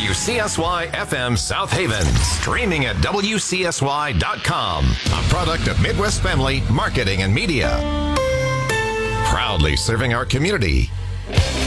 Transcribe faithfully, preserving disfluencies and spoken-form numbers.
W C S Y F M South Haven. Streaming at W C S Y dot com. A product of Midwest Family Marketing and Media. Proudly serving our community.